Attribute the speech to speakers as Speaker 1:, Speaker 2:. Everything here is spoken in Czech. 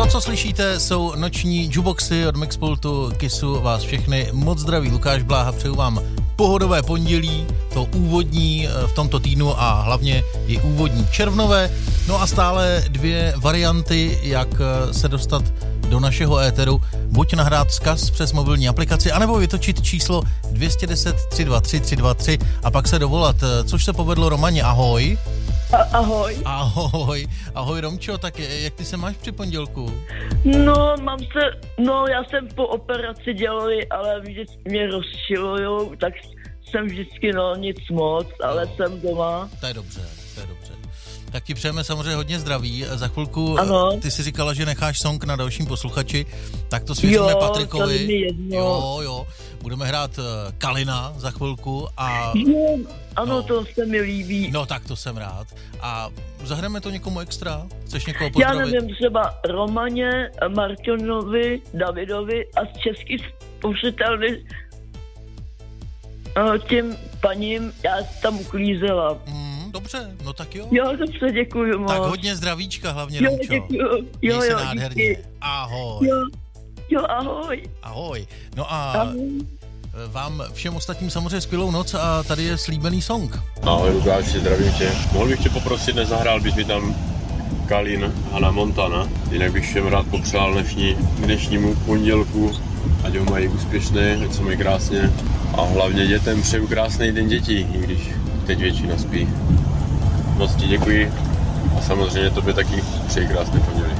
Speaker 1: To, co slyšíte, jsou noční jukeboxy od Mixpultu Kissu. Vás všechny moc zdraví Lukáš Bláha, přeju vám pohodové pondělí, to úvodní v tomto týdnu a hlavně i úvodní červnové. No a stále dvě varianty, jak se dostat do našeho éteru. Buď nahrát vzkaz přes mobilní aplikaci, anebo vytočit číslo 210 323 323 a pak se dovolat, což se povedlo Romaně. Ahoj.
Speaker 2: Ahoj.
Speaker 1: Ahoj. Ahoj Romčo, tak jak ty se máš při pondělku?
Speaker 2: Já jsem po operaci dělali, ale vždycky mě rozčilujou, tak jsem vždycky nic moc, ale jsem doma.
Speaker 1: To je dobře. Tak ti přejeme samozřejmě hodně zdraví. Za chvilku ty si říkala, že necháš song na dalším posluchači, tak to svěříme Patrikovi. Jo. Budeme hrát Kalina za chvilku a...
Speaker 2: To se mi líbí.
Speaker 1: No tak to jsem rád. A zahrajeme to někomu extra? Chceš někoho pozdravit?
Speaker 2: Já nevím, třeba Romaně, Martinovi, Davidovi a z českých použitelných tím paním, já tam uklízela.
Speaker 1: Dobře, no tak jo.
Speaker 2: Jo, dobře, děkuju moc.
Speaker 1: Tak hodně zdravíčka hlavně, Romčo.
Speaker 2: Děkuju.
Speaker 1: Měj se nádherně. Díky. Ahoj.
Speaker 2: Jo, ahoj.
Speaker 1: Ahoj. No a vám všem ostatním samozřejmě skvělou noc a tady je slíbený song.
Speaker 3: Ahoj Lukáši, zdravím tě. Mohl bych tě poprosit, nezahrál bys mi tam Kalin Hannah Montana. Jinak bych všem rád popřál dnešnímu pondělku, ať ho mají úspěšné, ať se mají krásně. A hlavně dětem přeju krásný den dětí, i když teď většina spí. Moc ti děkuji a samozřejmě tobě taky přeji krásné pondělí.